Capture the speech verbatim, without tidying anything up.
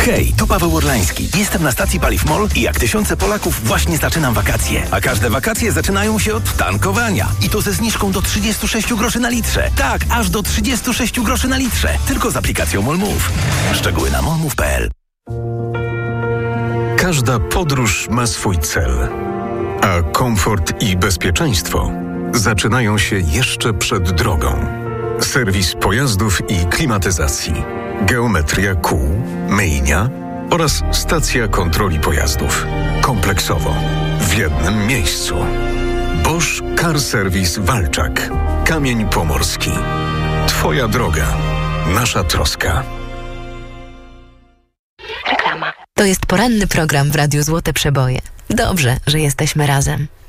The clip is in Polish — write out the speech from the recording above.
Hej, tu Paweł Orlański. Jestem na stacji Paliw MOL i jak tysiące Polaków właśnie zaczynam wakacje. A każde wakacje zaczynają się od tankowania. I to ze zniżką do trzydzieści sześć groszy na litrze. Tak, aż do trzydzieści sześć groszy na litrze. Tylko z aplikacją MOLMOV. Szczegóły na molmove kropka p l. Każda podróż ma swój cel. A komfort i bezpieczeństwo zaczynają się jeszcze przed drogą. Serwis pojazdów i klimatyzacji, geometria kół, myjnia oraz stacja kontroli pojazdów. Kompleksowo, w jednym miejscu. Bosch Car Service Walczak. Kamień Pomorski. Twoja droga. Nasza troska. Reklama. To jest poranny program w Radiu Złote Przeboje. Dobrze, że jesteśmy razem.